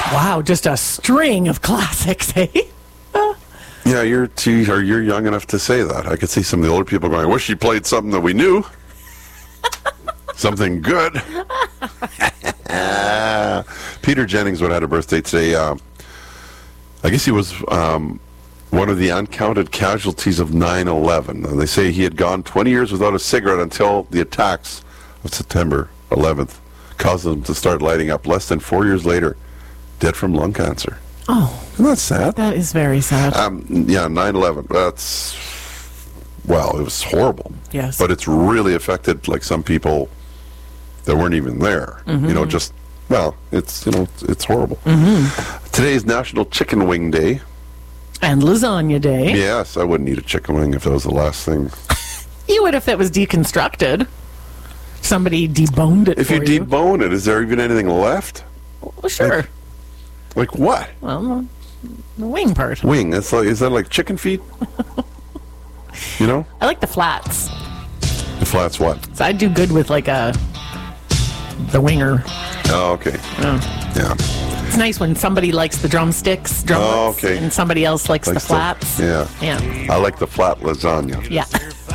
Wow, just a string of classics, eh? Yeah, you're young enough to say that. I could see some of the older people going, I wish she played something that we knew. Something good. Peter Jennings would have had a birthday today. I guess he was one of the uncounted casualties of 9/11. And they say he had gone 20 years without a cigarette until the attacks of September 11th caused him to start lighting up. Less than 4 years later, dead from lung cancer. Oh. Isn't that sad? That is very sad. Yeah, 9/11. Well, it was horrible. Yes. But it's really affected, like, some people that weren't even there. Mm-hmm. You know, just, well, it's horrible. Mm-hmm. Today is National Chicken Wing Day. And Lasagna Day. Yes, I wouldn't eat a chicken wing if that was the last thing. You would if it was deconstructed. Somebody deboned it If for you debone it, is there even anything left? Well, sure. Like what? Well, the wing part. Wing. Is that like chicken feet? You know? I like the flats. The flats what? So I do good with like the winger. Oh, okay. Yeah. It's nice when somebody likes the drumsticks, Oh, okay. and somebody else likes the flats. Yeah. Yeah. I like the flat lasagna. Yeah.